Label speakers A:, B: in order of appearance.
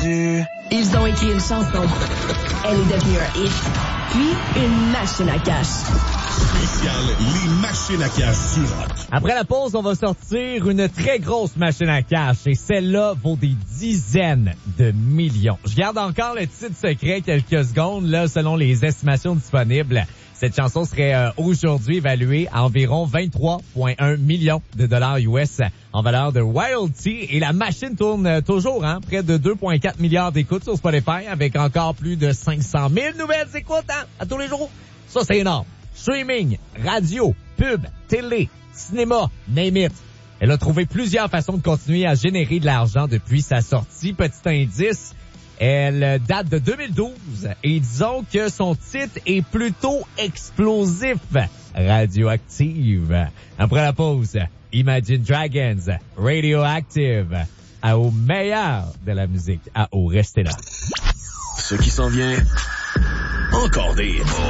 A: Ils ont écrit une chanson. Elle est devenue un hit. Puis, une machine à cash.
B: Spécial, les machines à cash sur Rock.
C: Après la pause, on va sortir une très grosse machine à cash et celle-là vaut des dizaines de millions. Je garde encore le titre secret quelques secondes, là, selon les estimations disponibles. Cette chanson serait aujourd'hui évaluée à environ 23,1 millions de dollars US en valeur de royalty. Et la machine tourne toujours, près de 2,4 milliards d'écoutes sur Spotify avec encore plus de 500 000 nouvelles écoutes à tous les jours. Ça, c'est énorme. Streaming, radio, pub, télé, cinéma, name it. Elle a trouvé plusieurs façons de continuer à générer de l'argent depuis sa sortie. Petit indice, elle date de 2012 et disons que son titre est plutôt explosif. Radioactive. Après la pause, Imagine Dragons, Radioactive. Au meilleur de la musique. Restez là.
B: Ce qui s'en vient, encore des